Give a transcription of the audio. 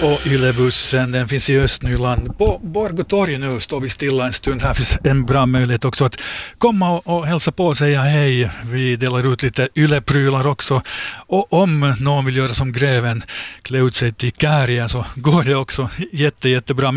Och Ylebussen, den finns i Östnyland. På Borgåtorg nu står vi stilla en stund. Här finns en bra möjlighet också att komma och hälsa på och säga hej. Vi delar ut lite yleprylar också. Och om någon vill göra som greven, klä ut sig till kärgen, så går det också jättebra.